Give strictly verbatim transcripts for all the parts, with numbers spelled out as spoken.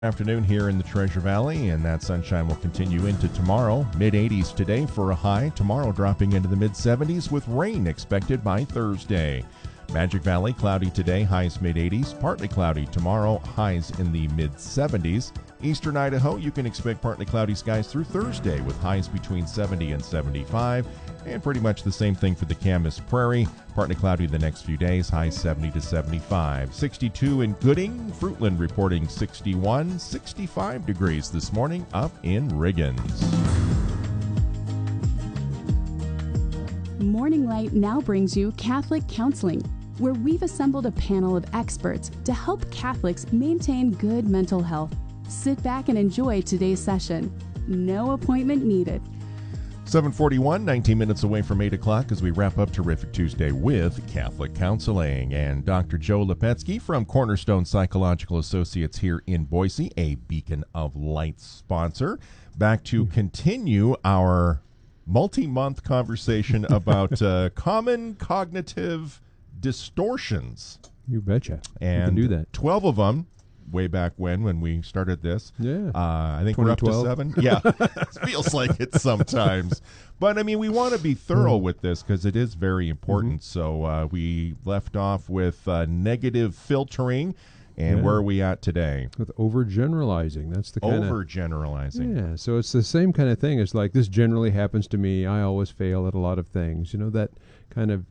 Afternoon here in the Treasure Valley, and that sunshine will continue into tomorrow. mid eighties today for a high. Tomorrow dropping into the mid seventies with rain expected by Thursday. Magic Valley, cloudy today, highs mid eighties. Partly cloudy tomorrow, highs in the mid seventies. Eastern Idaho, you can expect partly cloudy skies through Thursday with highs between seventy and seventy-five. And pretty much the same thing for the Camas Prairie. Partly cloudy the next few days, highs seventy to seventy-five. sixty-two in Gooding. Fruitland reporting sixty-one. sixty-five degrees this morning up in Riggins. Morning Light now brings you Catholic Counseling, where we've assembled a panel of experts to help Catholics maintain good mental health. Sit back and enjoy today's session. No appointment needed. seven forty-one, nineteen minutes away from eight o'clock as we wrap up Terrific Tuesday with Catholic Counseling. And Doctor Joe Lepetsky from Cornerstone Psychological Associates here in Boise, a Beacon of Light sponsor. Back to continue our multi-month conversation about uh, common cognitive distortions. You betcha. And you can do that. twelve of them. Way back when, when we started this. Yeah. Uh, I think we're up to seven. Yeah. It feels like it sometimes. But, I mean, we want to be thorough with this because it is very important. Mm-hmm. So uh, we left off with uh, negative filtering. And yeah. Where are we at today? With overgeneralizing. That's the kind of... Overgeneralizing. Yeah. So it's the same kind of thing. It's like, this generally happens to me. I always fail at a lot of things. You know, that kind of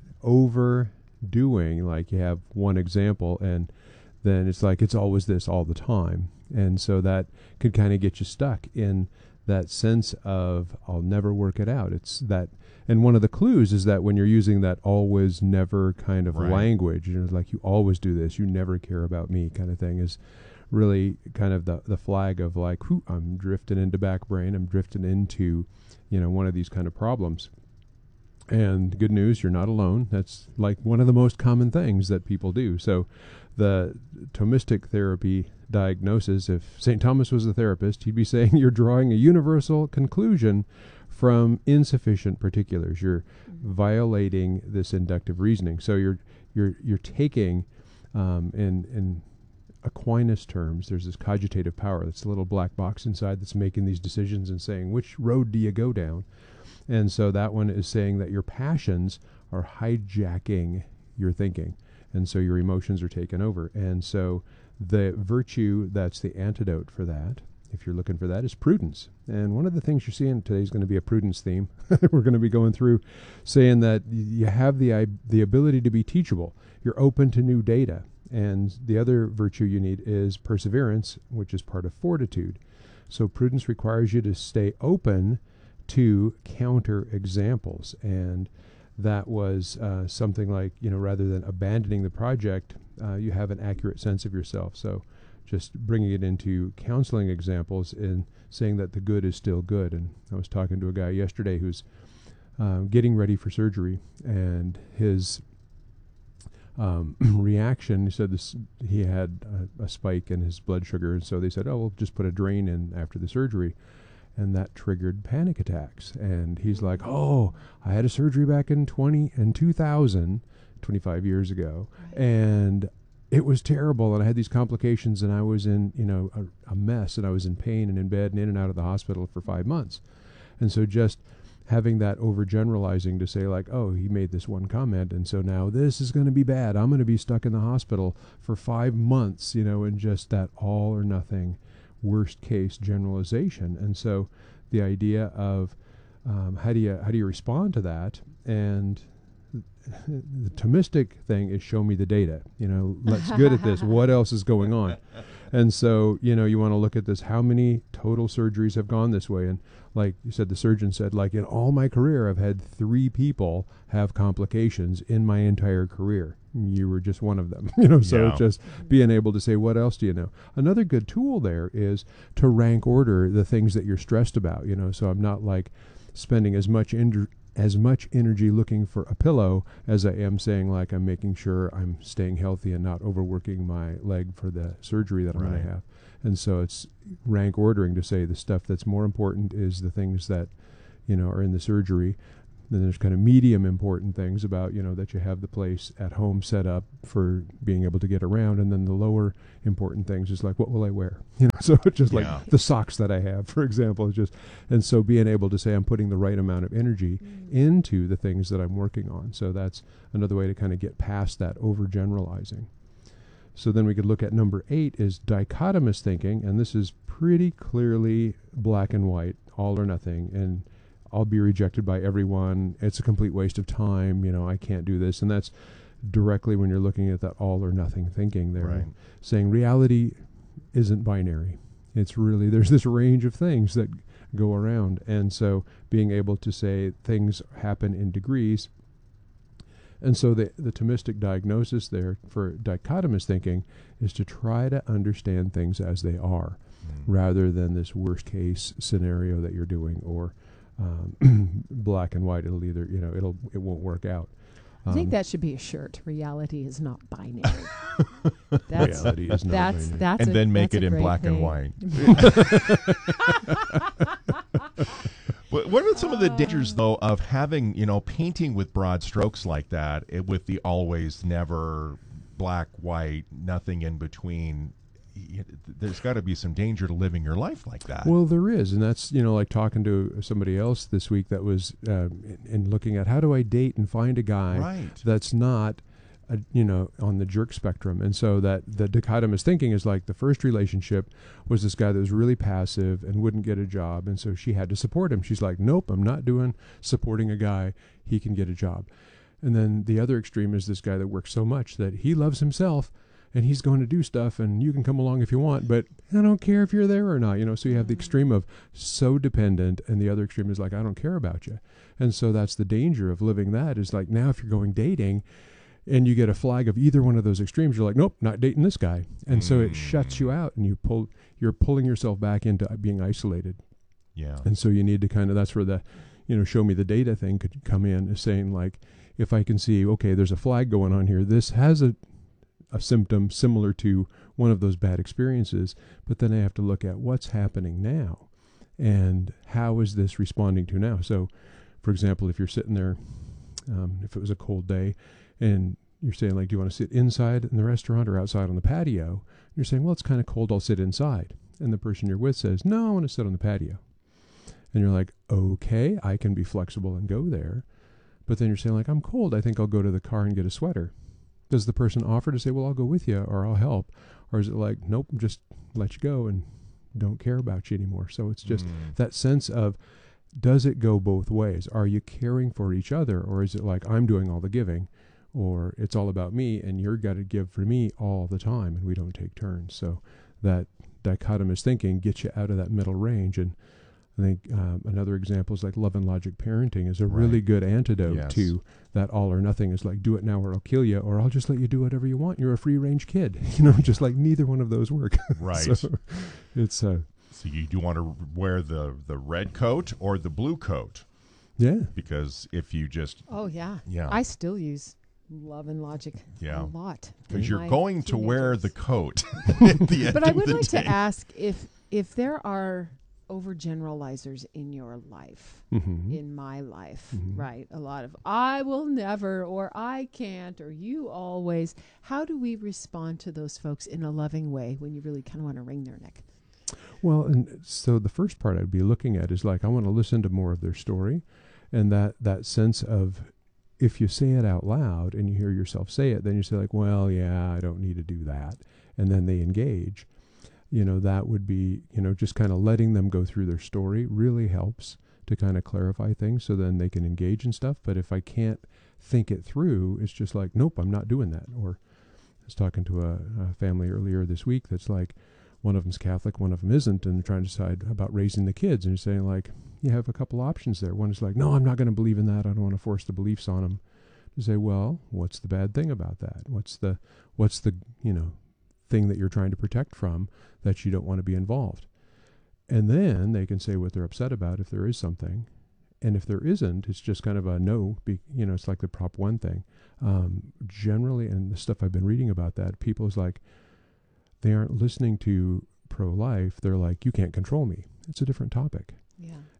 overdoing, like you have one example and then it's like it's always this all the time. And so that could kind of get you stuck in that sense of I'll never work it out. It's that, and one of the clues is that when you're using that always never kind of right. language, you know, like you always do this, you never care about me kind of thing, is really kind of the, the flag of like, whew, I'm drifting into back brain, I'm drifting into, you know, one of these kind of problems. And good news, you're not alone. That's like one of the most common things that people do. So the Thomistic therapy diagnosis, if Saint Thomas was a therapist, he'd be saying you're drawing a universal conclusion from insufficient particulars. You're mm-hmm. violating this inductive reasoning. So you're you're you're taking um, in in Aquinas terms, there's this cogitative power. That's the little black box inside that's making these decisions and saying, which road do you go down? And so that one is saying that your passions are hijacking your thinking. And so your emotions are taken over. And so the virtue that's the antidote for that, if you're looking for that, is prudence. And one of the things you're seeing today is going to be a prudence theme. We're going to be going through saying that you have the the ability to be teachable. You're open to new data. And the other virtue you need is perseverance, which is part of fortitude. So prudence requires you to stay open to counter examples. And that was uh, something like, you know, rather than abandoning the project, uh, you have an accurate sense of yourself. So just bringing it into counseling examples and saying that the good is still good. And I was talking to a guy yesterday who's uh, getting ready for surgery, and his um, reaction, he said this, he had a, a spike in his blood sugar, and so they said, oh, we'll just put a drain in after the surgery. And that triggered panic attacks. And he's like, oh, I had a surgery back in twenty and two thousand, twenty-five years ago. Right. And it was terrible. And I had these complications, and I was in, you know, a, a mess, and I was in pain and in bed and in and out of the hospital for five months. And so just having that overgeneralizing to say like, oh, he made this one comment, and so now this is going to be bad. I'm going to be stuck in the hospital for five months, you know, and just that all or nothing worst case generalization. And so the idea of um, how do you how do you respond to that? And the Thomistic thing is show me the data. You know, let's good at this. What else is going on? And so, you know, you want to look at this. How many total surgeries have gone this way? And like you said, the surgeon said, like in all my career, I've had three people have complications in my entire career. You were just one of them, you know, so yeah. Just being able to say, what else do you know? Another good tool there is to rank order the things that you're stressed about, you know, so I'm not like spending as much in- as much energy looking for a pillow as I am saying like I'm making sure I'm staying healthy and not overworking my leg for the surgery that I'm right. going to have. And so it's rank ordering to say the stuff that's more important is the things that, you know, are in the surgery. Then there's kind of medium important things about, you know, that you have the place at home set up for being able to get around. And then the lower important things is like, what will I wear? You know, so it's just Yeah. like the socks that I have, for example, is just, and so being able to say I'm putting the right amount of energy Mm. into the things that I'm working on. So that's another way to kind of get past that overgeneralizing. So then we could look at number eight is dichotomous thinking, and this is pretty clearly black and white, all or nothing, and I'll be rejected by everyone. It's a complete waste of time. You know, I can't do this. And that's directly when you're looking at that all or nothing thinking there, Right. saying reality isn't binary. It's really, there's this range of things that go around. And so being able to say things happen in degrees. And so the, the Thomistic diagnosis there for dichotomous thinking is to try to understand things as they are, Mm. rather than this worst case scenario that you're doing, or um, black and white. It'll either, you know, it'll, it won't work out. I think Um, that should be a shirt. Reality is not binary. That's reality is not that's binary. that's And a- then make that's it a in great black and thing. white. What what are some of the dangers, though, of having, you know, painting with broad strokes like that, eh, with the always, never, black, white, nothing in between? Y- There's got to be some danger to living your life like that. Well, there is, and that's, you know, like talking to somebody else this week that was um, in, in looking at how do I date and find a guy right. that's not, a, you know, on the jerk spectrum. And so that the dichotomous thinking is like the first relationship was this guy that was really passive and wouldn't get a job, and so she had to support him. She's like, nope, I'm not doing supporting a guy. He can get a job. And then the other extreme is this guy that works so much that he loves himself, and he's going to do stuff, and you can come along if you want, but I don't care if you're there or not, you know. So you have the extreme of so dependent, and the other extreme is like, I don't care about you. And so that's the danger of living that, is like, now if you're going dating and you get a flag of either one of those extremes, you're like, nope, not dating this guy. And so it shuts you out, and you pull, you're pulling yourself back into being isolated. Yeah. And so you need to kind of, that's where the, you know, show me the data thing could come in, is saying like, if I can see, okay, there's a flag going on here, this has a, a symptom similar to one of those bad experiences, but then I have to look at what's happening now and how is this responding to now. So, for example, if you're sitting there, um, if it was a cold day, and you're saying like, do you want to sit inside in the restaurant or outside on the patio? You're saying, well, it's kind of cold, I'll sit inside. And the person you're with says, no, I want to sit on the patio. And you're like, okay, I can be flexible and go there. But then you're saying like, I'm cold, I think I'll go to the car and get a sweater. Does the person offer to say, well, I'll go with you or I'll help? Or is it like, nope, just let you go and don't care about you anymore? So it's just Mm. that sense of, does it go both ways? Are you caring for each other? Or is it like, I'm doing all the giving, or it's all about me and you're got to give for me all the time and we don't take turns? So that dichotomous thinking gets you out of that middle range. And I think um, another example is like love and logic parenting is a really Right. good antidote Yes. to that all or nothing. Is like, do it now or I'll kill you, or I'll just let you do whatever you want. You're a free range kid. You know, just like neither one of those work. Right. So it's, uh, So you do want to wear the, the red coat or the blue coat, yeah. because if you just, Oh yeah. yeah, I still use love and logic Yeah. a lot. because in you're my going to wear teenagers. the coat at the end But I of would the like day. to ask if if there are overgeneralizers in your life, Mm-hmm. in my life, Mhm. right? A lot of I will never, or I can't, or you always. How do we respond to those folks in a loving way when you really kind of want to wring their neck? Well, and so the first part I'd be looking at is like, I want to listen to more of their story, and that, that sense of, if you say it out loud and you hear yourself say it, then you say like, well, yeah, I don't need to do that. And then they engage, you know, that would be, you know, just kind of letting them go through their story really helps to kind of clarify things, so then they can engage in stuff. But if I can't think it through, it's just like, nope, I'm not doing that. Or I was talking to a, a family earlier this week that's like, one of them's Catholic, one of them isn't, and they're trying to decide about raising the kids. And you're saying like, you have a couple options there. One is like, no, I'm not going to believe in that. I don't want to force the beliefs on them. To say, well, what's the bad thing about that? What's the, what's the, you know, thing that you're trying to protect from that you don't want to be involved? And then they can say what they're upset about if there is something. And if there isn't, it's just kind of a no, be, you know, it's like the Prop one thing. Um, generally, and the stuff I've been reading about that, people is like, they aren't listening to pro-life. They're like, you can't control me. It's a different topic. Yeah.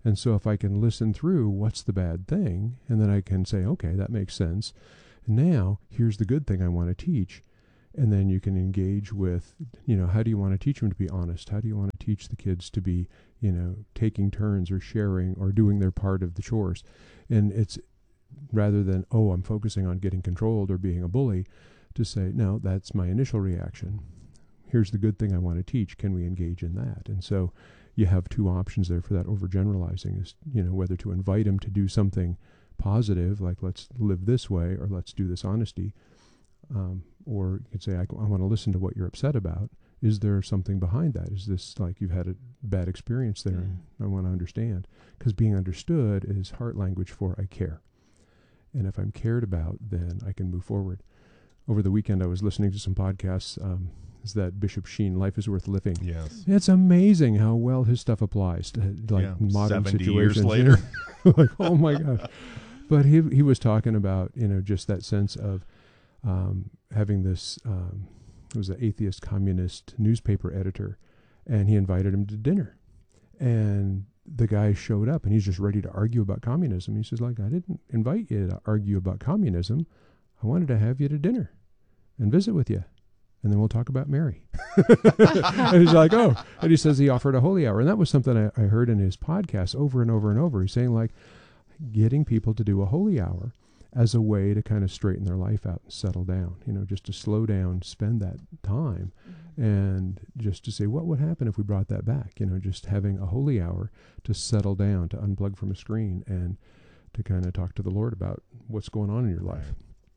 And so if I can listen through what's the bad thing, and then I can say, okay, that makes sense. Now, here's the good thing I want to teach. And then you can engage with, you know, how do you want to teach them to be honest? How do you want to teach the kids to be, you know, taking turns or sharing or doing their part of the chores? And it's rather than, oh, I'm focusing on getting controlled or being a bully, to say, no, that's my initial reaction. Here's the good thing I want to teach. Can we engage in that? And so you have two options there for that overgeneralizing is, you know, whether to invite them to do something positive, like let's live this way, or let's do this honesty. Um, or you could say, I, I want to listen to what you're upset about. Is there something behind that? Is this like you've had a bad experience there, and I want to understand? Because being understood is heart language for I care. And if I'm cared about, then I can move forward. Over the weekend, I was listening to some podcasts. Um, is that Bishop Sheen, Life is Worth Living. Yes. It's amazing how well his stuff applies to like Yeah, modern seventy situations. years later. Like, oh my gosh. But he he was talking about, you know, just that sense of um, having this, um, it was an atheist communist newspaper editor, and he invited him to dinner. And the guy showed up, and he's just ready to argue about communism. He says, like, I didn't invite you to argue about communism. I wanted to have you to dinner and visit with you. And then we'll talk about Mary. And he's like, oh. And he says he offered a holy hour. And that was something I, I heard in his podcast over and over and over. He's saying, like, getting people to do a holy hour as a way to kind of straighten their life out and settle down, you know, just to slow down, spend that time, mm-hmm. and just to say, what would happen if we brought that back? You know, just having a holy hour to settle down, to unplug from a screen, and to kind of talk to the Lord about what's going on in your life.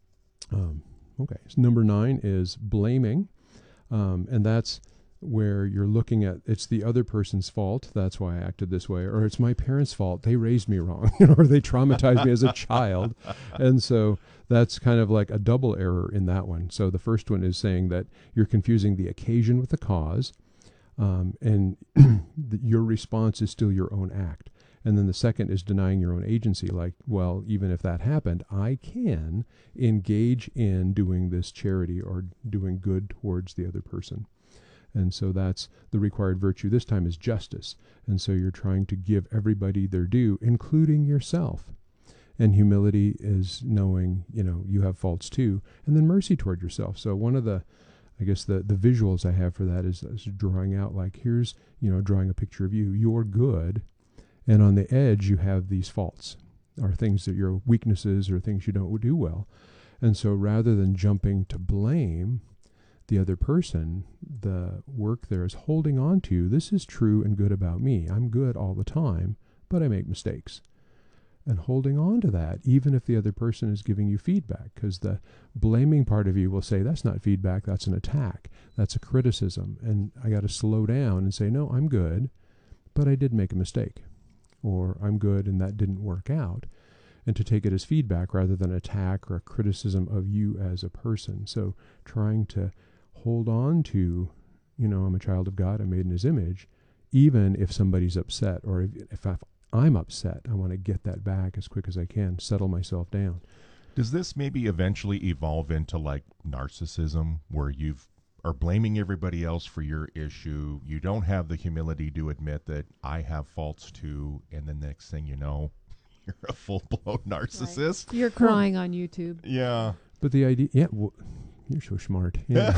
Um, okay, so number nine is blaming, um, and that's where you're looking at, it's the other person's fault, that's why I acted this way, or it's my parents' fault, they raised me wrong, or they traumatized me as a child. And so that's kind of like a double error in that one. So the first one is saying that you're confusing the occasion with the cause, um, and your response is still your own act. And then the second is denying your own agency, like, well, even if that happened, I can engage in doing this charity or doing good towards the other person. And so that's the required virtue. This time is justice. And so you're trying to give everybody their due, including yourself. And humility is knowing, you know, you have faults too. And then mercy toward yourself. So one of the, I guess the, the visuals I have for that is, is drawing out, like, here's, you know, drawing a picture of you. You're good. And on the edge, you have these faults, or things that your weaknesses or things you don't do well. And so rather than jumping to blame the other person, the work there is holding on to, this is true and good about me. I'm good all the time, but I make mistakes. And holding on to that, even if the other person is giving you feedback, because the blaming part of you will say, that's not feedback, that's an attack, that's a criticism. And I got to slow down and say, no, I'm good, but I did make a mistake. Or I'm good and that didn't work out. And to take it as feedback rather than attack or a criticism of you as a person. So trying to hold on to, you know, I'm a child of God, I'm made in his image, even if somebody's upset, or if, if I'm upset, I want to get that back as quick as I can, settle myself down. Does this maybe eventually evolve into like narcissism, where you've are blaming everybody else for your issue? You don't have the humility to admit that I have faults too, and the next thing you know, you're a full-blown narcissist. Right. You're crying on YouTube. Yeah. But the idea, yeah, well, you're so smart. Yeah.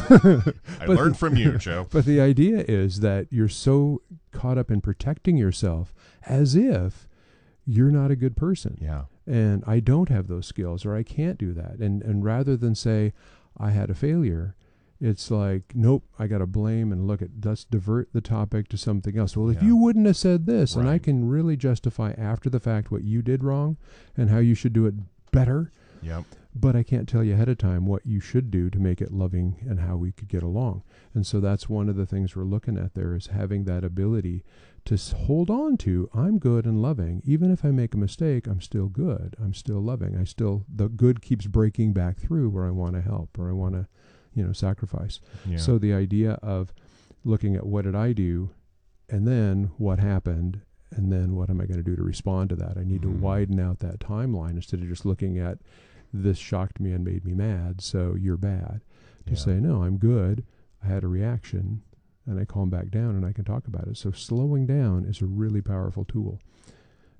I learned from you, Joe. But the idea is that you're so caught up in protecting yourself as if you're not a good person. Yeah. And I don't have those skills, or I can't do that. And and rather than say, I had a failure, it's like, nope, I got to blame and look at, let's divert the topic to something else. Well, if Yeah. you wouldn't have said this, Right. and I can really justify after the fact what you did wrong and how you should do it better. Yep. But I can't tell you ahead of time what you should do to make it loving and how we could get along. And so that's one of the things we're looking at there, is having that ability to s- hold on to, I'm good and loving. Even if I make a mistake, I'm still good. I'm still loving. I still, the good keeps breaking back through where I want to help or I want to, you know, sacrifice. Yeah. So the idea of looking at what did I do, and then what happened, and then what am I going to do to respond to that? I need Mhm. to widen out that timeline instead of just looking at, this shocked me and made me mad, so you're bad. To Yeah. say, no, I'm good. I had a reaction, and I calm back down, and I can talk about it. So slowing down is a really powerful tool.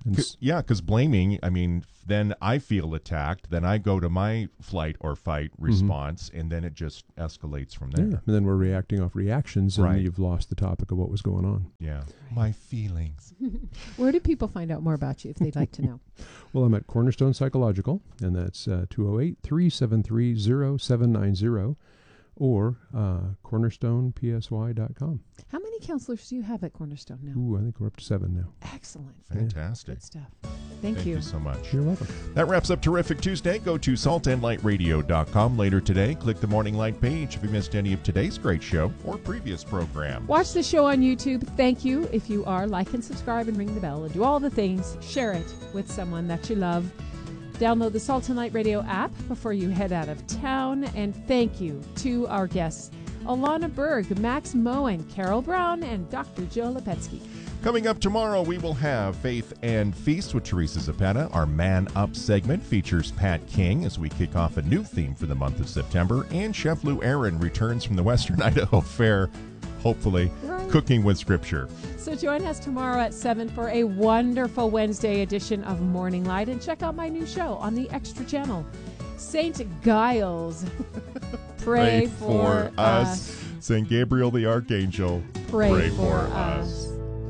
And C- yeah, because blaming, I mean, then I feel attacked, then I go to my flight or fight response, mm-hmm. and then it just escalates from there. Yeah, and then we're reacting off reactions, and right. you've lost the topic of what was going on. Yeah. Right. My feelings. Where do people find out more about you if they'd like to know? Well, I'm at Cornerstone Psychological, and that's uh, two oh eight, three seven three, oh seven nine oh, or uh, cornerstone p s y dot com. How many counselors do you have at Cornerstone now? Ooh, I think we're up to seven now. Excellent. Fantastic. Good stuff. Thank, Thank you. you so much. You're welcome. That wraps up Terrific Tuesday. Go to salt and light radio dot com later today. Click the Morning Light page if you missed any of today's great show or previous program. Watch the show on YouTube. Thank you. If you are, like and subscribe and ring the bell and do all the things. Share it with someone that you love. Download the Salt and Light Radio app before you head out of town. And thank you to our guests, Alana Berg, Max Moen, Carol Brown, and Doctor Joe Lepetsky. Coming up tomorrow, we will have Faith and Feast with Teresa Zapata. Our Man Up segment features Pat King as we kick off a new theme for the month of September. And Chef Lou Aaron returns from the Western Idaho Fair, hopefully, right. Cooking with Scripture. So join us tomorrow at seven for a wonderful Wednesday edition of Morning Light. And check out my new show on the Extra Channel, Saint Giles. Pray, Pray for, for us. us. Saint Gabriel the Archangel. Pray, Pray for, for us. us.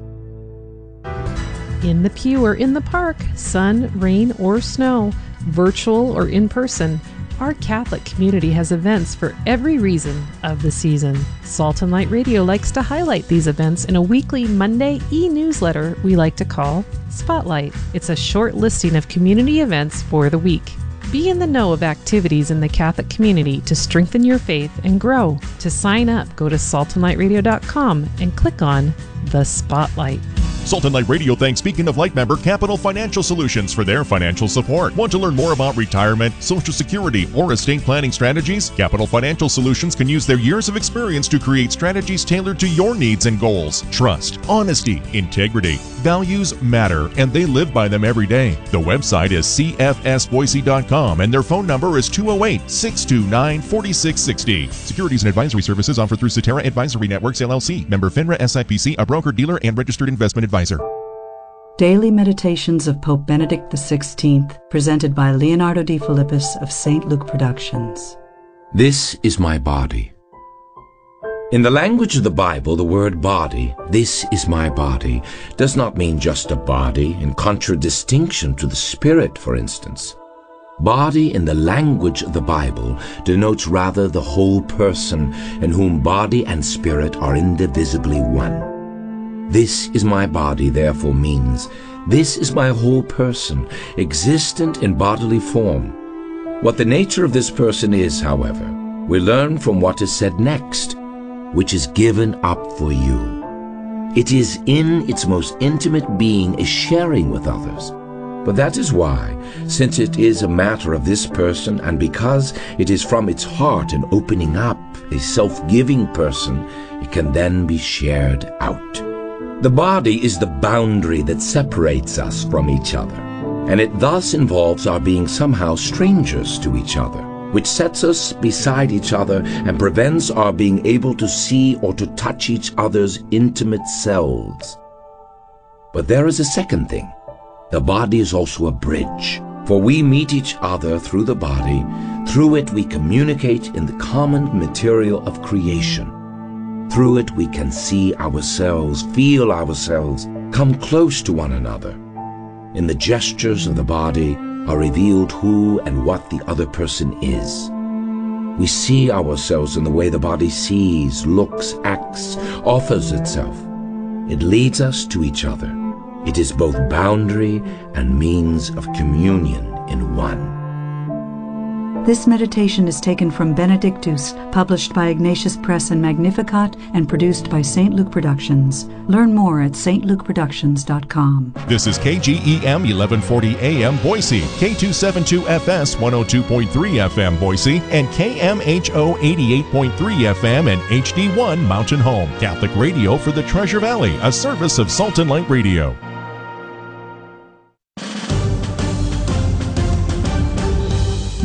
In the pew or in the park, sun, rain, or snow, virtual or in person, our Catholic community has events for every reason of the season. Salt and Light Radio likes to highlight these events in a weekly Monday e-newsletter we like to call Spotlight. It's a short listing of community events for the week. Be in the know of activities in the Catholic community to strengthen your faith and grow. To sign up, go to salt and light radio dot com and click on the Spotlight. Salt and Light Radio thanks Beacon of Light member Capital Financial Solutions for their financial support. Want to learn more about retirement, Social Security, or estate planning strategies? Capital Financial Solutions can use their years of experience to create strategies tailored to your needs and goals. Trust, honesty, integrity, values matter, and they live by them every day. The website is c f s boise dot com and their phone number is two oh eight, six two nine, four six six zero. Securities and advisory services offered through Cetera Advisory Networks, L L C. Member FINRA S I P C, a broker-dealer and registered investment advisor. Daily Meditations of Pope Benedict the sixteenth, presented by Leonardo Di Philippis of Saint Luke Productions. This is my body. In the language of the Bible, the word body, this is my body, does not mean just a body, in contradistinction to the spirit, for instance. Body in the language of the Bible denotes rather the whole person, in whom body and spirit are indivisibly one. This is my body, therefore, means this is my whole person, existent in bodily form. What the nature of this person is, however, we learn from what is said next, which is given up for you. It is in its most intimate being a sharing with others. But that is why, since it is a matter of this person, and because it is from its heart an opening up, a self-giving person, it can then be shared out. The body is the boundary that separates us from each other, and it thus involves our being somehow strangers to each other, which sets us beside each other and prevents our being able to see or to touch each other's intimate selves. But there is a second thing. The body is also a bridge, for we meet each other through the body. Through it we communicate in the common material of creation. Through it we can see ourselves, feel ourselves, come close to one another. In the gestures of the body are revealed who and what the other person is. We see ourselves in the way the body sees, looks, acts, offers itself. It leads us to each other. It is both boundary and means of communion in one. This meditation is taken from Benedictus, published by Ignatius Press and Magnificat, and produced by Saint Luke Productions. Learn more at s t luke productions dot com. This is K G E M eleven forty A M Boise, K two seventy-two F S one oh two point three F M Boise, and K M H O eighty-eight point three F M and H D one Mountain Home. Catholic radio for the Treasure Valley, a service of Salt and Light Radio.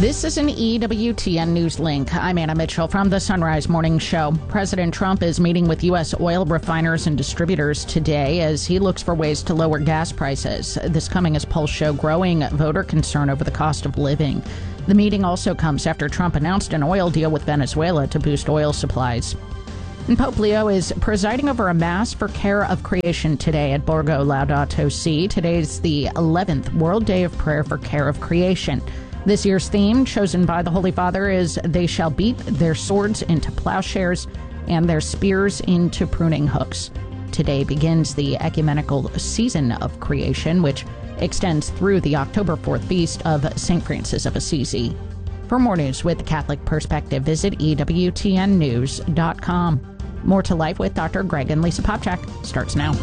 This is an E W T N News Link. I'm Anna Mitchell from the Sunrise Morning Show. President Trump is meeting with U S oil refiners and distributors today as he looks for ways to lower gas prices. This coming as polls show growing voter concern over the cost of living. The meeting also comes after Trump announced an oil deal with Venezuela to boost oil supplies. And Pope Leo is presiding over a Mass for Care of Creation today at Borgo Laudato Si. Today's the eleventh World Day of Prayer for Care of Creation. This year's theme, chosen by the Holy Father, is They shall beat their swords into plowshares and their spears into pruning hooks. Today begins the ecumenical season of creation, which extends through the October fourth feast of Saint Francis of Assisi. For more news with Catholic Perspective, visit E W T N news dot com. More to Life with Doctor Greg and Lisa Popchak starts now.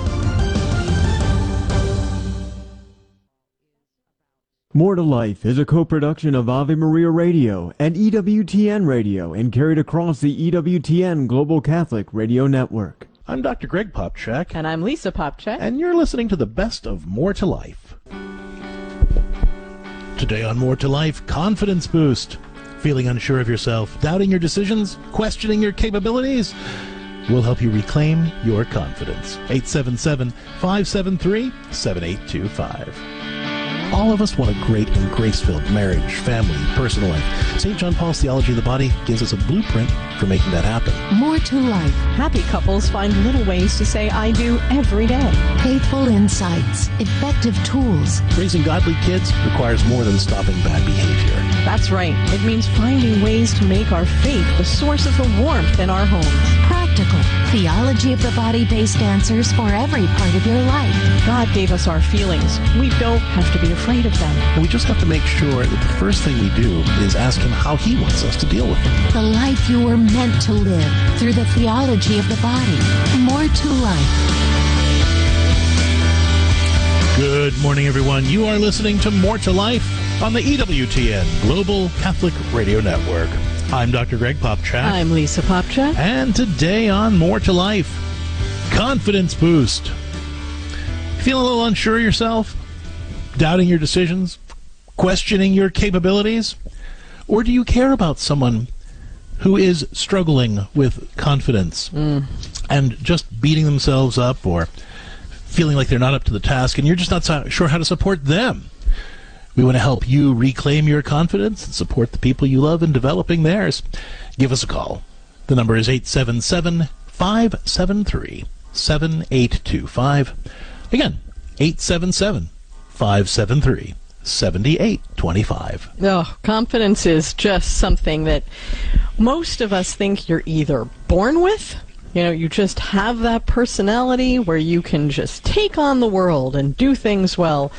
More to Life is a co-production of Ave Maria Radio and E W T N Radio and carried across the E W T N Global Catholic Radio Network. I'm Doctor Greg Popchak. And I'm Lisa Popchak. And you're listening to the best of More to Life. Today on More to Life, confidence boost. Feeling unsure of yourself, doubting your decisions, questioning your capabilities? We'll help you reclaim your confidence. eight seven seven, five seven three, seven eight two five. All of us want a great and grace-filled marriage, family, personal life. Saint John Paul's Theology of the Body gives us a blueprint for making that happen. More to Life. Happy couples find little ways to say I do every day. Faithful insights. Effective tools. Raising godly kids requires more than stopping bad behavior. That's right. It means finding ways to make our faith the source of the warmth in our homes. Practical. Theology of the Body-based answers for every part of your life. God gave us our feelings. We don't have to be afraid of them. We just have to make sure that the first thing we do is ask Him how He wants us to deal with them. The life you were meant to live through the theology of the body. More to Life. Good morning, everyone. You are listening to More to Life on the E W T N Global Catholic Radio Network. I'm Doctor Greg Popchak. I'm Lisa Popchak. And today on More to Life, confidence boost. Feeling a little unsure of yourself? Doubting your decisions? Questioning your capabilities? Or do you care about someone who is struggling with confidence mm. and just beating themselves up or feeling like they're not up to the task and you're just not sure how to support them? We want to help you reclaim your confidence and support the people you love in developing theirs. Give us a call. The number is eight seven seven, five seven three, seven eight two five. Again, eight seven seven, five seven three, seven eight two five. Oh, confidence is just something that most of us think you're either born with, you know, you just have that personality where you can just take on the world and do things well,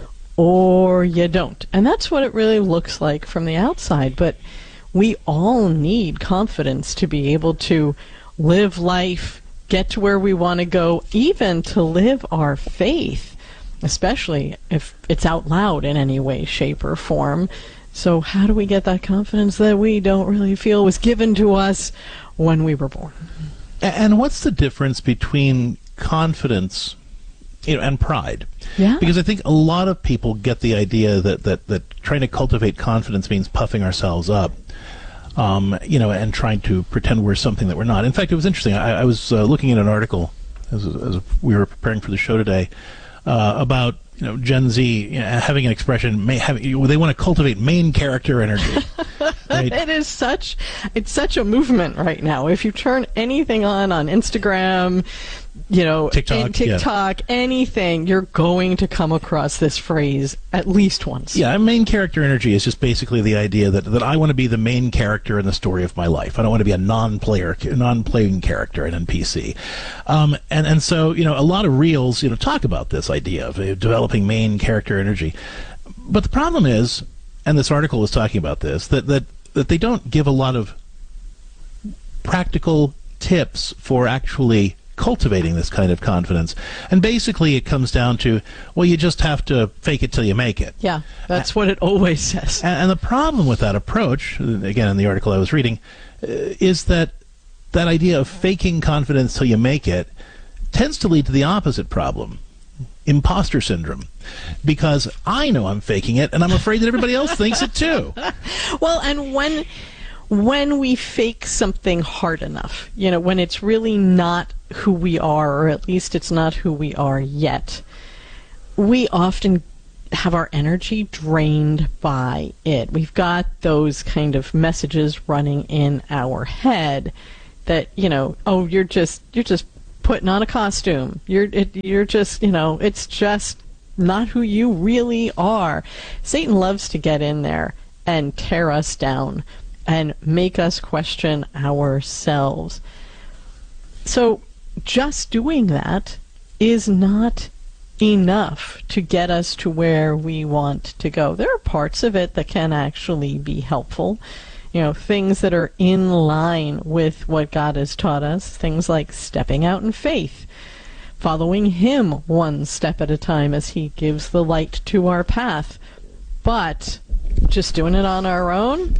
or you don't. And that's what it really looks like from the outside. But we all need confidence to be able to live life, get to where we want to go, even to live our faith, especially if it's out loud in any way, shape, or form. So how do we get that confidence that we don't really feel was given to us when we were born? And what's the difference between confidence, you know, and pride? Yeah. Because I think a lot of people get the idea that, that, that trying to cultivate confidence means puffing ourselves up, um, you know, and trying to pretend we're something that we're not. In fact, it was interesting. I, I was uh, looking at an article as, as we were preparing for the show today uh, about, you know, Gen Z, you know, having an expression, may have, they want to cultivate main character energy. Right? It is such, it's such a movement right now. If you turn anything on on Instagram, you know, TikTok, TikTok, yeah. anything, you're going to come across this phrase at least once. Yeah, main character energy is just basically the idea that, that I want to be the main character in the story of my life. I don't want to be a non-player, non-playing character, an N P C. Um, and, and so, you know, a lot of reels, you know, talk about this idea of uh, developing main character energy. But the problem is, and this article was talking about this, that, that, that they don't give a lot of practical tips for actually cultivating this kind of confidence. And basically it comes down to, well, you just have to fake it till you make it. Yeah, that's uh, what it always says. And, and the problem with that approach, again in the article I was reading, uh, is that that idea of faking confidence till you make it tends to lead to the opposite problem. imposter syndrome, because I know I'm faking it, and I'm afraid that everybody else thinks it too. Well, and when when we fake something hard enough, you know, when it's really not who we are, or at least it's not who we are yet, we often have our energy drained by it. We've got those kind of messages running in our head that, you know, oh, you're just you're just putting on a costume. You're it, you're just, you know, it's just not who you really are. Satan loves to get in there and tear us down and make us question ourselves. So just doing that is not enough to get us to where we want to go. There are parts of it that can actually be helpful. You know, things that are in line with what God has taught us, things like stepping out in faith, following Him one step at a time as He gives the light to our path. But just doing it on our own,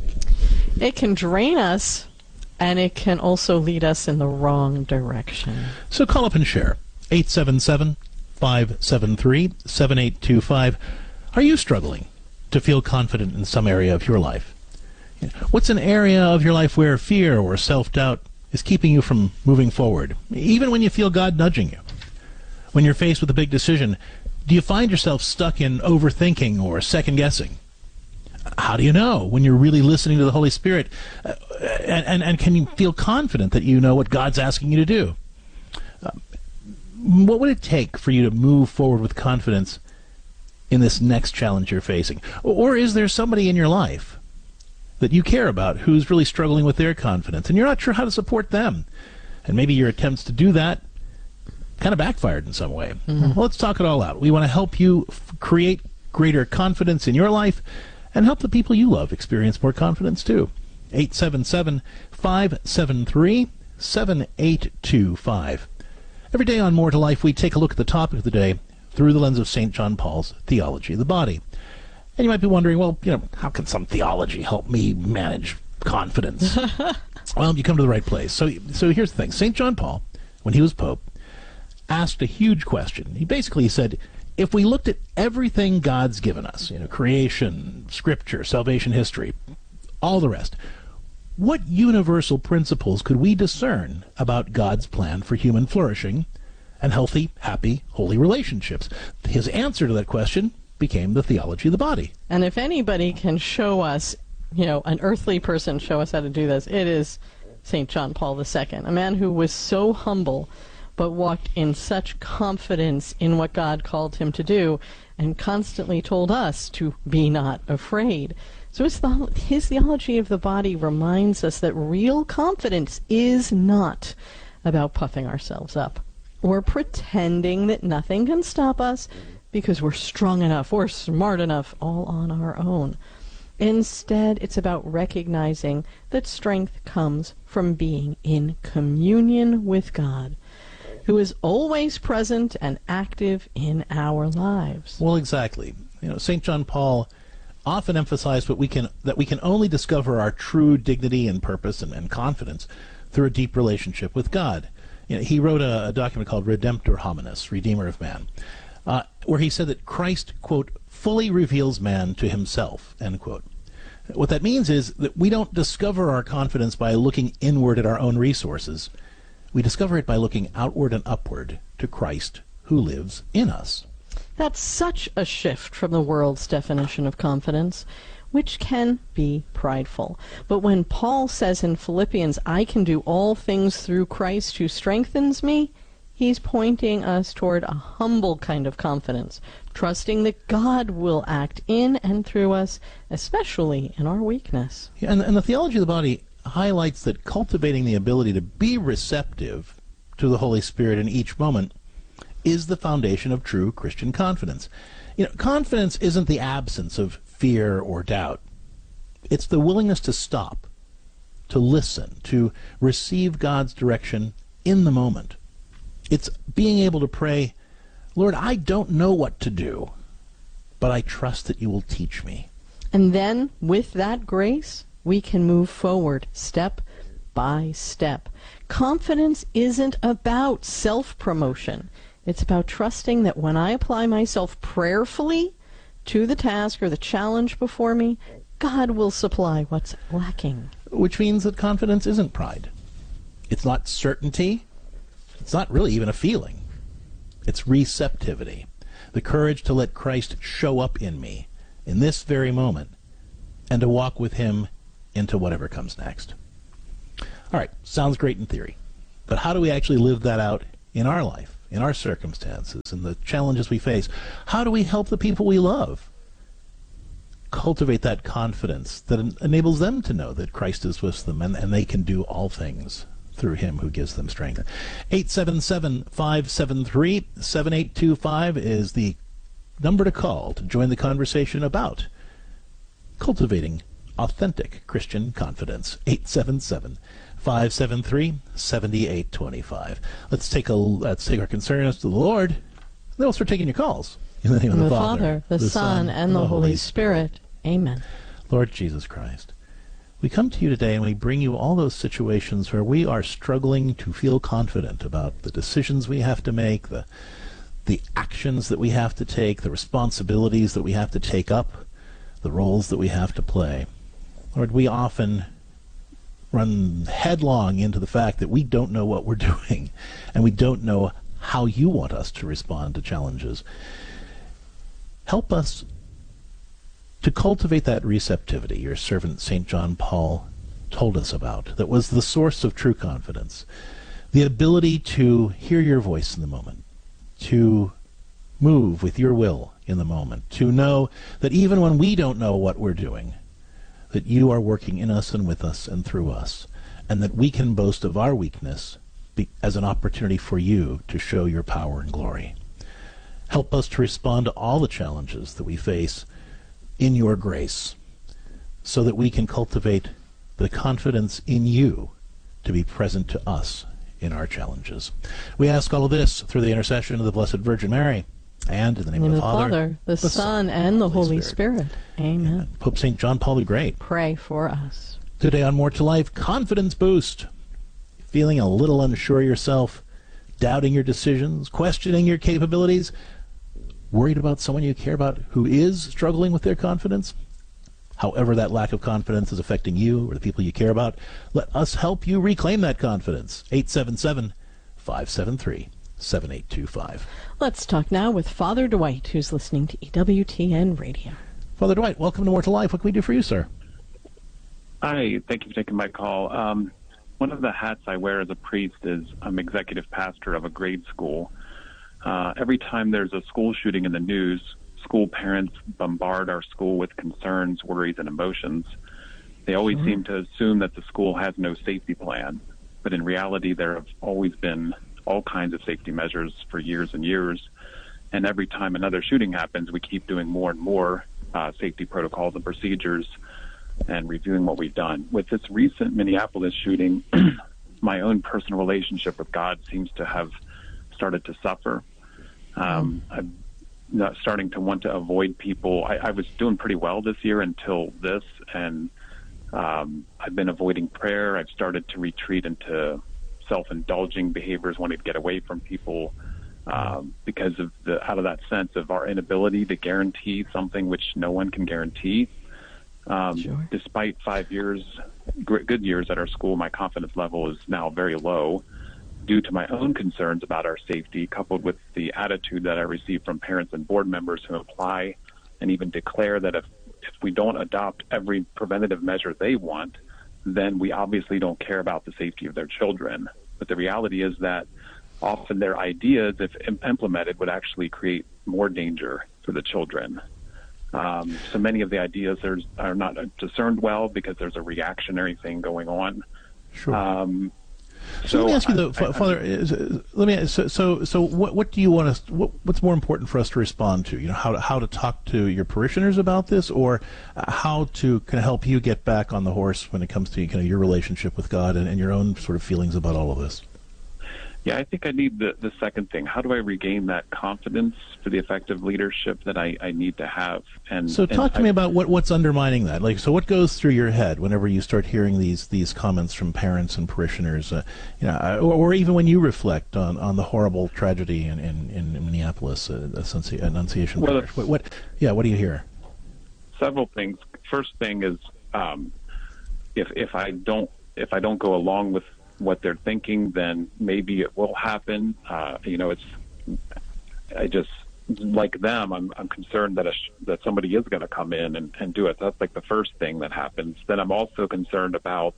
it can drain us, and it can also lead us in the wrong direction. So call up and share. eight seven seven, five seven three, seven eight two five. Are you struggling to feel confident in some area of your life? What's an area of your life where fear or self-doubt is keeping you from moving forward, even when you feel God nudging you? When you're faced with a big decision, do you find yourself stuck in overthinking or second-guessing? How do you know when you're really listening to the Holy Spirit? Uh, and, and, and can you feel confident that you know what God's asking you to do? Uh, what would it take for you to move forward with confidence in this next challenge you're facing? Or is there somebody in your life that you care about who's really struggling with their confidence, and you're not sure how to support them? And maybe your attempts to do that kind of backfired in some way. Mm-hmm. Well, let's talk it all out. We want to help you f- create greater confidence in your life and help the people you love experience more confidence too. eight seven seven, five seven three, seven eight two five. Every day on More to Life, we take a look at the topic of the day through the lens of Saint John Paul's theology of the body. And you might be wondering, well, you know, how can some theology help me manage confidence? Well, you come to the right place. So, so here's the thing. Saint John Paul, when he was Pope, asked a huge question. He basically said, if we looked at everything God's given us, you know, creation, scripture, salvation history, all the rest, what universal principles could we discern about God's plan for human flourishing and healthy, happy, holy relationships? His answer to that question became the theology of the body. And if anybody can show us, you know, an earthly person show us how to do this, it is Saint John Paul the Second, a man who was so humble but walked in such confidence in what God called him to do and constantly told us to be not afraid. So his, the- his theology of the body reminds us that real confidence is not about puffing ourselves up or pretending that nothing can stop us because we're strong enough or smart enough all on our own. Instead, it's about recognizing that strength comes from being in communion with God, who is always present and active in our lives. Well, exactly. You know, Saint John Paul often emphasized what we can that we can only discover our true dignity and purpose and, and confidence through a deep relationship with God. You know, he wrote a, a document called Redemptor Hominis, Redeemer of Man, uh, where he said that Christ, quote, fully reveals man to himself, end quote. What that means is that we don't discover our confidence by looking inward at our own resources. We discover it by looking outward and upward to Christ who lives in us. That's such a shift from the world's definition of confidence, which can be prideful. But when Paul says in Philippians, I can do all things through Christ who strengthens me, he's pointing us toward a humble kind of confidence, trusting that God will act in and through us, especially in our weakness. Yeah, and, and the theology of the body highlights that cultivating the ability to be receptive to the Holy Spirit in each moment is the foundation of true Christian confidence. You know, confidence isn't the absence of fear or doubt. It's the willingness to stop, to listen, to receive God's direction in the moment. It's being able to pray, Lord, I don't know what to do, but I trust that you will teach me. And then, with that grace, we can move forward step by step. Confidence isn't about self-promotion. It's about trusting that when I apply myself prayerfully to the task or the challenge before me, God will supply what's lacking. Which means that confidence isn't pride. It's not certainty. It's not really even a feeling. It's receptivity. The courage to let Christ show up in me in this very moment and to walk with him into whatever comes next. All right, sounds great in theory. But how do we actually live that out in our life, in our circumstances, and the challenges we face? How do we help the people we love cultivate that confidence that en- enables them to know that Christ is with them and, and they can do all things through him who gives them strength? eight seven seven, five seven three, seven eight two five is the number to call to join the conversation about cultivating authentic Christian confidence. eight seven seven, five seven three, seven eight two five. Let's take a let's take our concerns to the Lord. Then we'll start taking your calls. In the name of the, the Father, Father, the, the Son, and the Holy Spirit. Amen. Lord Jesus Christ, we come to you today and we bring you all those situations where we are struggling to feel confident about the decisions we have to make, the the actions that we have to take, the responsibilities that we have to take up, the roles that we have to play. Lord, we often run headlong into the fact that we don't know what we're doing and we don't know how you want us to respond to challenges. Help us to cultivate that receptivity your servant Saint John Paul told us about, that was the source of true confidence. The ability to hear your voice in the moment, to move with your will in the moment, to know that even when we don't know what we're doing, that you are working in us and with us and through us, and that we can boast of our weakness be, as an opportunity for you to show your power and glory. Help us to respond to all the challenges that we face in your grace, so that we can cultivate the confidence in you to be present to us in our challenges. We ask all of this through the intercession of the Blessed Virgin Mary, and in the name, in the of the Father, Father the, the Son, and the Holy Spirit. Spirit. Amen. Amen. Pope Saint John Paul the Great, pray for us. Today on More to Life, confidence boost. Feeling a little unsure yourself, doubting your decisions, questioning your capabilities, worried about someone you care about who is struggling with their confidence? However that lack of confidence is affecting you or the people you care about, let us help you reclaim that confidence. eight seven seven, five seven three, seven eight two five. Let's talk now with Father Dwight, who's listening to E W T N Radio. Father Dwight, welcome to More to Life. What can we do for you, sir? Hi, thank you for taking my call. Um, one of the hats I wear as a priest is I'm executive pastor of a grade school. Uh, every time there's a school shooting in the news, school parents bombard our school with concerns, worries, and emotions. They always mm-hmm. seem to assume that the school has no safety plan, but in reality there have always been all kinds of safety measures for years and years, and every time another shooting happens, we keep doing more and more uh, safety protocols and procedures and reviewing what we've done. With this recent Minneapolis shooting, my own personal relationship with God seems to have started to suffer. Um, I'm not starting to want to avoid people. I, I was doing pretty well this year until this, and um, I've been avoiding prayer. I've started to retreat into self-indulging behaviors, wanting to get away from people um, because of the out of that sense of our inability to guarantee something which no one can guarantee. Um, sure. Despite five years, good years at our school, my confidence level is now very low, due to my own concerns about our safety, coupled with the attitude that I receive from parents and board members who imply and even declare that if, if we don't adopt every preventative measure they want, then we obviously don't care about the safety of their children. But the reality is that often their ideas, if im- implemented, would actually create more danger for the children. Um, so many of the ideas are, are not discerned well because there's a reactionary thing going on. Sure. Um, So, so let me ask you, though, I, I, Father. Is, let me. So, so, so, what, what do you want us? What, what's more important for us to respond to? You know, how to, how to talk to your parishioners about this, or how to kind of help you get back on the horse when it comes to kind of your relationship with God and, and your own sort of feelings about all of this. Yeah, I think I need the, the second thing. How do I regain that confidence for the effective leadership that I, I need to have? And so talk and to I, me about what, what's undermining that. Like, so what goes through your head whenever you start hearing these these comments from parents and parishioners, uh, you know, or, or even when you reflect on, on the horrible tragedy in, in, in Minneapolis, uh, Annunciation well, Parish. What, what, yeah, what do you hear? Several things. First thing is, um, if if I don't if I don't go along with what they're thinking, then maybe it will happen. Uh, you know, it's, I just, like them, I'm, I'm concerned that a sh- that somebody is going to come in and, and do it. That's like the first thing that happens. Then I'm also concerned about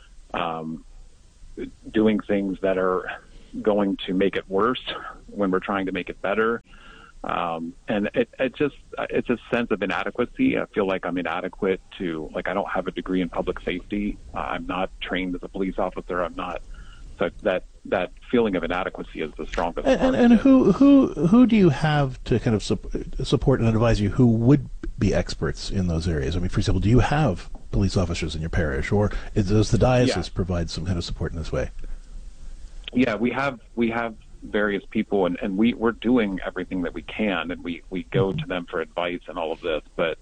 um, doing things that are going to make it worse when we're trying to make it better. Um, and it, it just, it's a sense of inadequacy. I feel like I'm inadequate to, like, I don't have a degree in public safety. Uh, I'm not trained as a police officer. I'm not, so that, that feeling of inadequacy is the strongest. And, and, and who, who, who do you have to kind of su- support and advise you who would be experts in those areas? I mean, for example, do you have police officers in your parish, or is, does the diocese yeah. provide some kind of support in this way? Yeah, we have, we have, various people, and, and we, we're doing everything that we can, and we, we go to them for advice and all of this. But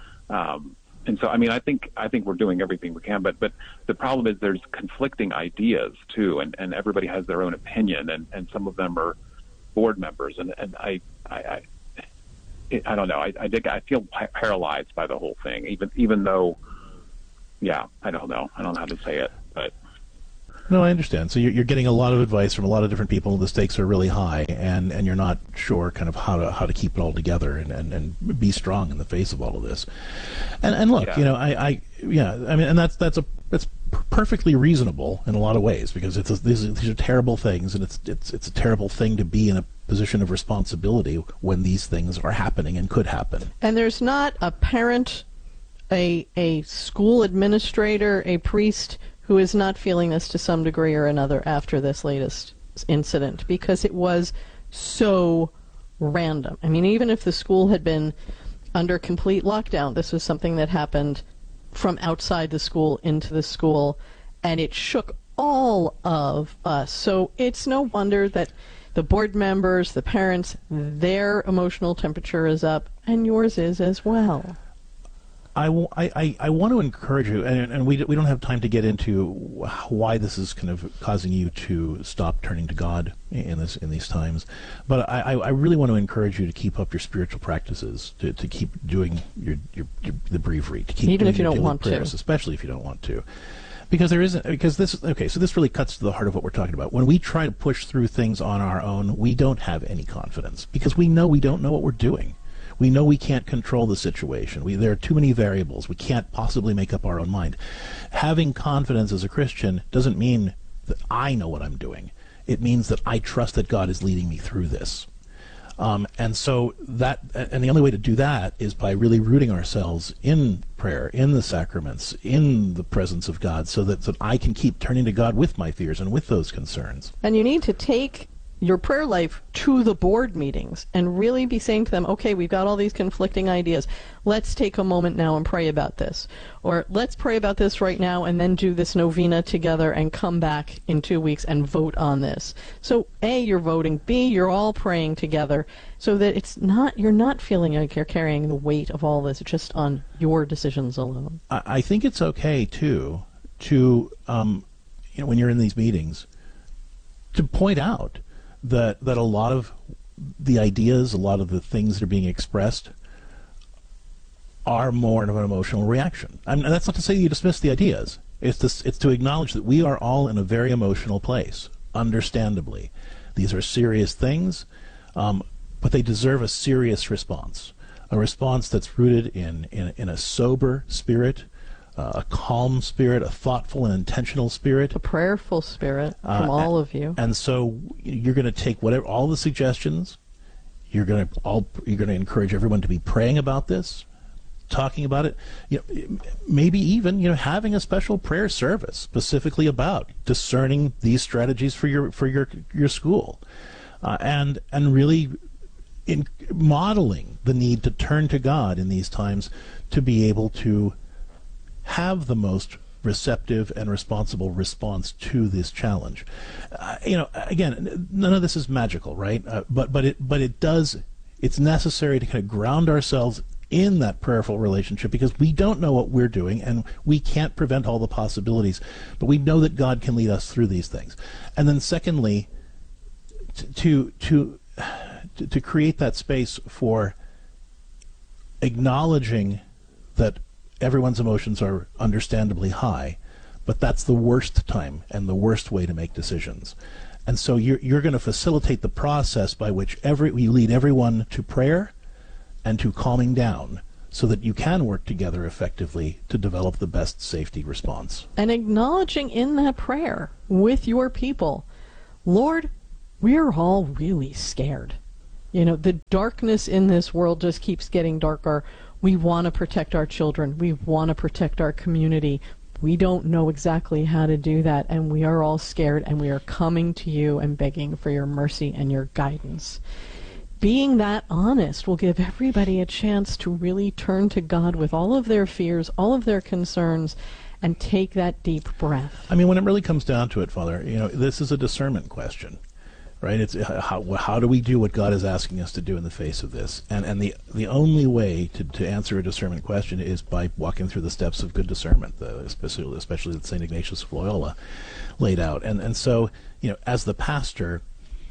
um, and so, I mean, I think I think we're doing everything we can. But but the problem is there's conflicting ideas too, and, and everybody has their own opinion, and, and some of them are board members, and, and I I I, it, I don't know. I I, think I feel paralyzed by the whole thing, even even though, yeah, I don't know. I don't know how to say it, but. No, I understand. So you're, you're getting a lot of advice from a lot of different people. The stakes are really high, and, and you're not sure kind of how to how to keep it all together and, and, and be strong in the face of all of this. And and look, yeah. you know, I, I yeah, I mean, and that's that's a that's perfectly reasonable in a lot of ways, because it's a, these, are, these are terrible things, and it's it's it's a terrible thing to be in a position of responsibility when these things are happening and could happen. And there's not a parent, a a school administrator, a priest who is not feeling this to some degree or another after this latest incident, because it was so random. I mean, even if the school had been under complete lockdown, this was something that happened from outside the school into the school, and it shook all of us. So it's no wonder that the board members, the parents, their emotional temperature is up, and yours is as well. I, w- I, I, I want to encourage you, and, and we, d- we don't have time to get into why this is kind of causing you to stop turning to God in this in these times, but I, I really want to encourage you to keep up your spiritual practices, to, to keep doing your, your, your the breviary, to keep even doing if you your don't want prayers, to, especially if you don't want to, because there isn't because this okay. So this really cuts to the heart of what we're talking about. When we try to push through things on our own, we don't have any confidence because we know we don't know what we're doing. We know we can't control the situation. We, there are too many variables. We can't possibly make up our own mind. Having confidence as a Christian doesn't mean that I know what I'm doing. It means that I trust that God is leading me through this. Um, and so that, and the only way to do that is by really rooting ourselves in prayer, in the sacraments, in the presence of God, so that, so that I can keep turning to God with my fears and with those concerns. And you need to take your prayer life to the board meetings and really be saying to them, okay, we've got all these conflicting ideas. Let's take a moment now and pray about this. Or let's pray about this right now and then do this novena together and come back in two weeks and vote on this. So A, you're voting. B, you're all praying together so that it's not, you're not feeling like you're carrying the weight of all this just on your decisions alone. I, I think it's okay, too, to, um, you know, when you're in these meetings, to point out that that a lot of the ideas, a lot of the things that are being expressed are more of an emotional reaction. I mean, that's not to say you dismiss the ideas. It's to, it's to acknowledge that we are all in a very emotional place, understandably. These are serious things, um, but they deserve a serious response, a response that's rooted in, in, in a sober spirit, Uh, a calm spirit, a thoughtful and intentional spirit, a prayerful spirit from uh, all of you. And so you're going to take whatever all the suggestions. You're going to all you're going to encourage everyone to be praying about this, talking about it. You know, maybe even you know having a special prayer service specifically about discerning these strategies for your for your your school, uh, and and really in modeling the need to turn to God in these times to be able to have the most receptive and responsible response to this challenge. Uh, you know, again, none of this is magical, right? Uh, but but it but it does. It's necessary to kind of ground ourselves in that prayerful relationship, because we don't know what we're doing and we can't prevent all the possibilities, but we know that God can lead us through these things. And then secondly, to to to, to create that space for acknowledging that everyone's emotions are understandably high, but that's the worst time and the worst way to make decisions. And so you're you're going to facilitate the process by which every you lead everyone to prayer and to calming down, so that you can work together effectively to develop the best safety response. And acknowledging in that prayer with your people, Lord, we're all really scared. You know, the darkness in this world just keeps getting darker. We want to protect our children. We want to protect our community. We don't know exactly how to do that, and we are all scared, and we are coming to you and begging for your mercy and your guidance. Being that honest will give everybody a chance to really turn to God with all of their fears, all of their concerns, and take that deep breath. I mean, when it really comes down to it, Father, you know, this is a discernment question, right? It's how, how do we do what God is asking us to do in the face of this? And and the the only way to, to answer a discernment question is by walking through the steps of good discernment, the, especially especially that Saint Ignatius of Loyola laid out. And and so, you know, as the pastor,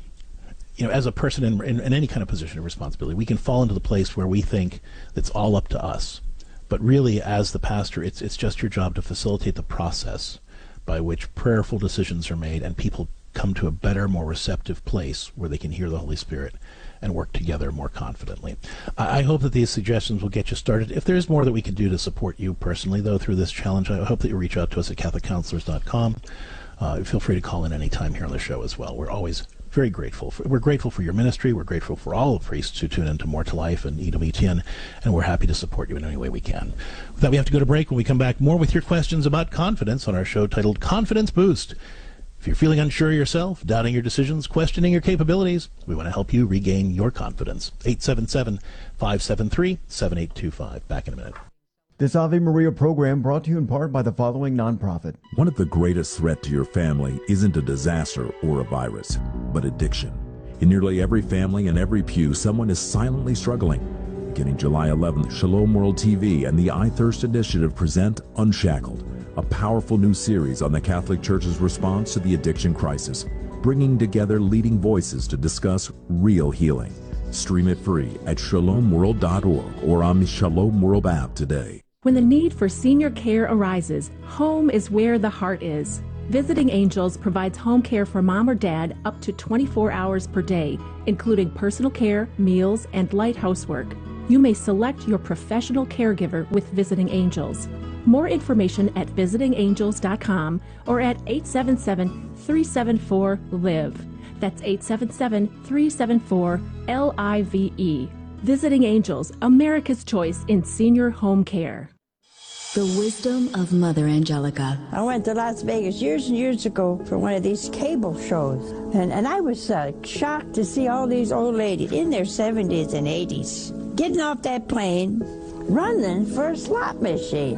you know, as a person in, in, in any kind of position of responsibility, we can fall into the place where we think it's all up to us. But really, as the pastor, it's it's just your job to facilitate the process by which prayerful decisions are made and people come to a better, more receptive place where they can hear the Holy Spirit and work together more confidently. I, I hope that these suggestions will get you started. If there's more that we can do to support you personally, though, through this challenge, I hope that you reach out to us at catholic counselors dot com. Uh, feel free to call in any time here on the show as well. We're always very grateful. For, we're grateful for your ministry. We're grateful for all the priests who tune into More to Life and E W T N, and we're happy to support you in any way we can. With that, we have to go to break. When we come back, more with your questions about confidence on our show titled Confidence Boost. If you're feeling unsure yourself, doubting your decisions, questioning your capabilities, we want to help you regain your confidence. eight seven seven, five seven three, seven eight two five. Back in a minute. This Ave Maria program brought to you in part by the following nonprofit. One of the greatest threats to your family isn't a disaster or a virus, but addiction. In nearly every family and every pew, someone is silently struggling. Beginning July eleventh, Shalom World T V and the I Thirst Initiative present Unshackled, a powerful new series on the Catholic Church's response to the addiction crisis, bringing together leading voices to discuss real healing. Stream it free at shalom world dot org or on the Shalom World app today. When the need for senior care arises, home is where the heart is. Visiting Angels provides home care for mom or dad up to twenty-four hours per day, including personal care, meals, and light housework. You may select your professional caregiver with Visiting Angels. More information at visiting angels dot com or at eight seven seven, three seven four, LIVE. That's eight seven seven, three seven four, L I V E. Visiting Angels, America's choice in senior home care. The wisdom of Mother Angelica. I went to Las Vegas years and years ago for one of these cable shows, and, and I was uh, shocked to see all these old ladies in their seventies and eighties getting off that plane, running for a slot machine.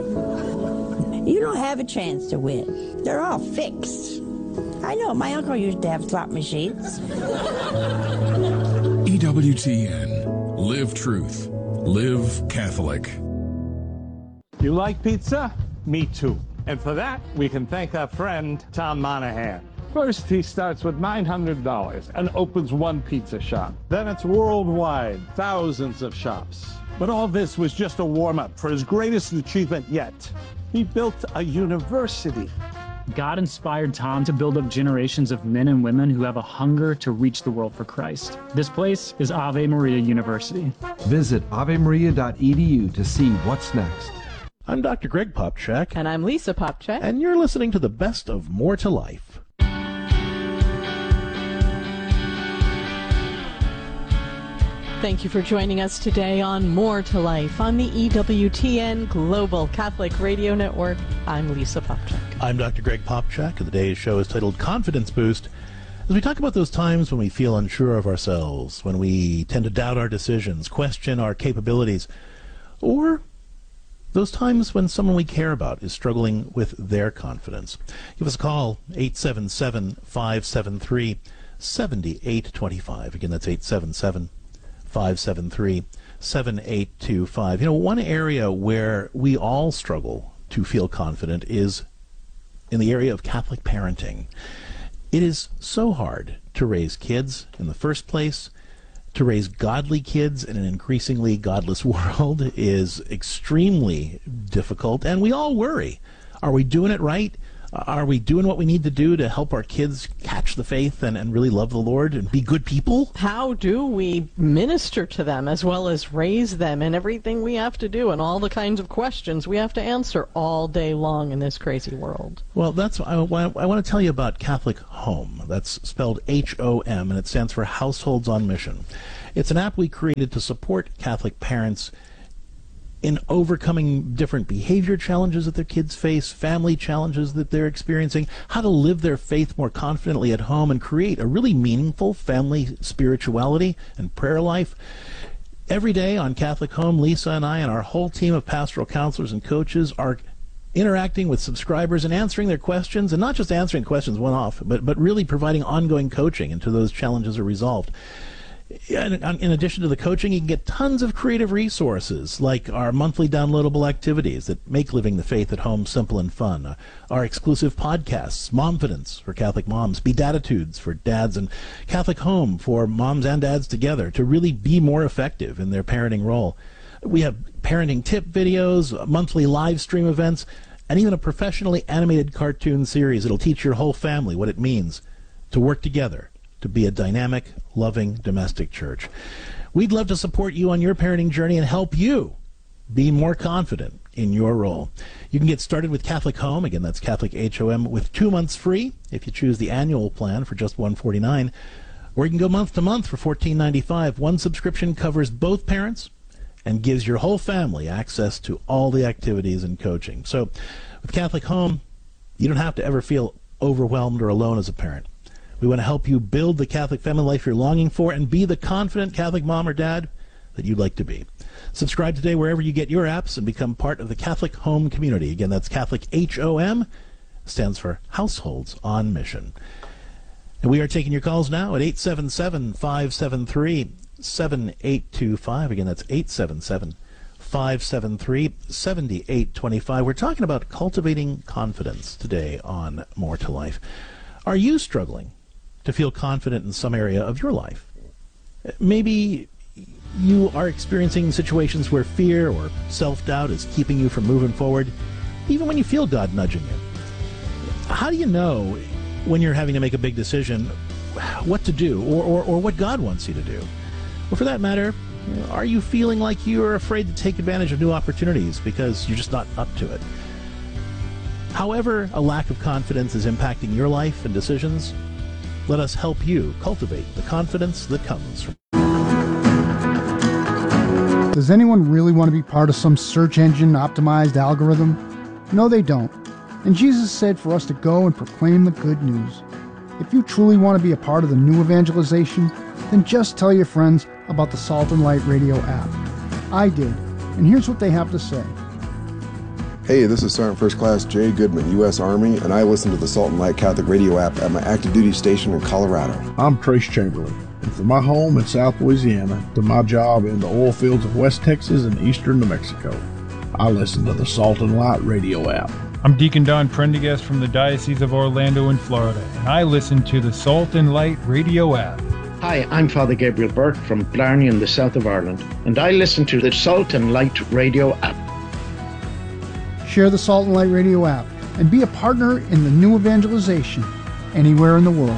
You don't have a chance to win. They're all fixed. I know, my uncle used to have slot machines. E W T N. Live truth. Live Catholic. You like pizza? Me too. And for that, we can thank our friend, Tom Monahan. First, he starts with nine hundred dollars and opens one pizza shop. Then it's worldwide, thousands of shops. But all this was just a warm-up for his greatest achievement yet. He built a university. God inspired Tom to build up generations of men and women who have a hunger to reach the world for Christ. This place is Ave Maria University. Visit ave maria dot e d u to see what's next. I'm Doctor Greg Popchak. And I'm Lisa Popchak. And you're listening to the best of More to Life. Thank you for joining us today on More to Life on the E W T N Global Catholic Radio Network. I'm Lisa Popchak. I'm Doctor Greg Popchak, and today's show is titled Confidence Boost, as we talk about those times when we feel unsure of ourselves, when we tend to doubt our decisions, question our capabilities, or those times when someone we care about is struggling with their confidence. Give us a call, eight seven seven, five seven three, seven eight two five. Again, that's eight seven seven, five seven three, seven eight two five. You know, one area where we all struggle to feel confident is in the area of Catholic parenting. It is so hard to raise kids in the first place. To raise godly kids in an increasingly godless world is extremely difficult, and we all worry. Are we doing it right? Are we doing what we need to do to help our kids catch the faith and, and really love the Lord and be good people? How do we minister to them as well as raise them and everything we have to do and all the kinds of questions we have to answer all day long in this crazy world? Well, that's I, I want to tell you about Catholic Home. That's spelled H O M, and it stands for Households on Mission. It's an app we created to support Catholic parents in overcoming different behavior challenges that their kids face, family challenges that they're experiencing, how to live their faith more confidently at home and create a really meaningful family spirituality and prayer life. Every day on Catholic Home, Lisa and I and our whole team of pastoral counselors and coaches are interacting with subscribers and answering their questions, and not just answering questions one-off, but, but really providing ongoing coaching until those challenges are resolved. In addition to the coaching, you can get tons of creative resources like our monthly downloadable activities that make living the faith at home simple and fun, uh, our exclusive podcasts, Momfidence for Catholic moms, Bedatitudes for dads, and Catholic Home for moms and dads together to really be more effective in their parenting role. We have parenting tip videos, monthly live stream events, and even a professionally animated cartoon series that'll teach your whole family what it means to work together to be a dynamic, loving, domestic church. We'd love to support you on your parenting journey and help you be more confident in your role. You can get started with Catholic Home. Again, that's Catholic H O M with two months free if you choose the annual plan for just one hundred forty-nine dollars. Or you can go month to month for fourteen ninety-five. One subscription covers both parents and gives your whole family access to all the activities and coaching. So with Catholic Home, you don't have to ever feel overwhelmed or alone as a parent. We want to help you build the Catholic family life you're longing for and be the confident Catholic mom or dad that you'd like to be. Subscribe today wherever you get your apps and become part of the Catholic Home community. Again, that's Catholic H O M, stands for Households on Mission. And we are taking your calls now at eight seven seven, five seven three, seven eight two five. Again, that's eight seven seven, five seven three, seven eight two five. We're talking about cultivating confidence today on More to Life. Are you struggling to feel confident in some area of your life? Maybe you are experiencing situations where fear or self-doubt is keeping you from moving forward, even when you feel God nudging you. How do you know when you're having to make a big decision what to do or, or, or what God wants you to do? Well, for that matter, are you feeling like you are afraid to take advantage of new opportunities because you're just not up to it? However a lack of confidence is impacting your life and decisions, let us help you cultivate the confidence that comes from. Does anyone really want to be part of some search engine optimized algorithm? No, they don't. And Jesus said for us to go and proclaim the good news. If you truly want to be a part of the new evangelization, then just tell your friends about the Salt and Light Radio app. I did, and here's what they have to say. Hey, this is Sergeant First Class Jay Goodman, U S Army, and I listen to the Salt and Light Catholic Radio app at my active duty station in Colorado. I'm Trace Chamberlain, and from my home in South Louisiana to my job in the oil fields of West Texas and eastern New Mexico, I listen to the Salt and Light Radio app. I'm Deacon Don Prendergast from the Diocese of Orlando in Florida, and I listen to the Salt and Light Radio app. Hi, I'm Father Gabriel Burke from Blarney in the south of Ireland, and I listen to the Salt and Light Radio app. Share the Salt and Light Radio app and be a partner in the new evangelization anywhere in the world.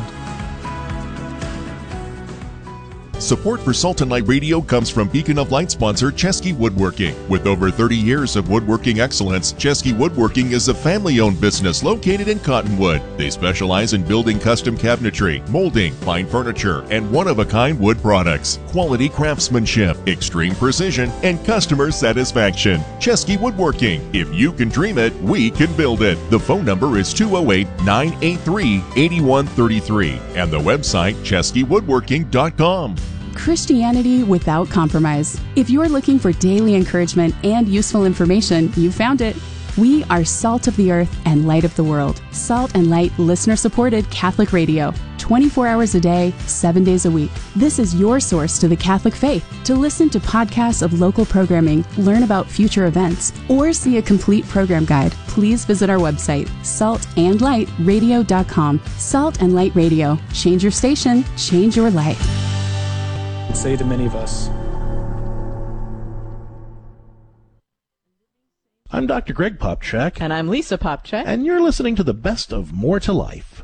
Support for Salt and Light Radio comes from Beacon of Light sponsor Chesky Woodworking. With over thirty years of woodworking excellence, Chesky Woodworking is a family-owned business located in Cottonwood. They specialize in building custom cabinetry, molding, fine furniture, and one-of-a-kind wood products. Quality craftsmanship, extreme precision, and customer satisfaction. Chesky Woodworking. If you can dream it, we can build it. The phone number is two oh eight, nine eight three, eight one three three and the website chesky woodworking dot com. Christianity without compromise. If you're looking for daily encouragement and useful information, you found it. We are Salt of the Earth and Light of the World. Salt and Light listener-supported Catholic radio. twenty-four hours a day, seven days a week. This is your source to the Catholic faith. To listen to podcasts of local programming, learn about future events, or see a complete program guide, please visit our website, salt and light radio dot com. Salt and Light Radio. Change your station, change your life. Say to many of us, I'm Doctor Greg Popchak. And I'm Lisa Popchak. And you're listening to the best of More to Life.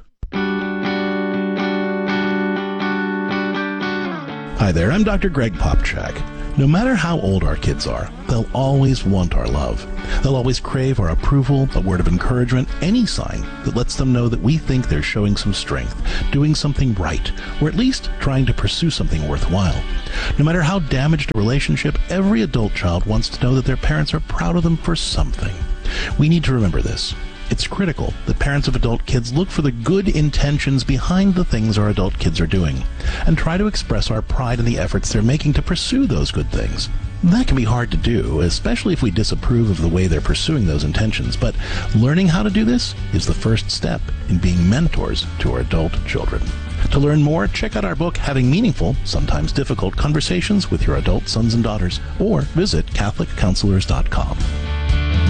Hi there, I'm Doctor Greg Popchak. No matter how old our kids are, they'll always want our love. They'll always crave our approval, a word of encouragement, any sign that lets them know that we think they're showing some strength, doing something right, or at least trying to pursue something worthwhile. No matter how damaged a relationship, every adult child wants to know that their parents are proud of them for something. We need to remember this. It's critical that parents of adult kids look for the good intentions behind the things our adult kids are doing, and try to express our pride in the efforts they're making to pursue those good things. That can be hard to do, especially if we disapprove of the way they're pursuing those intentions, but learning how to do this is the first step in being mentors to our adult children. To learn more, check out our book, Having Meaningful, Sometimes Difficult Conversations with Your Adult Sons and Daughters, or visit Catholic Counselors dot com.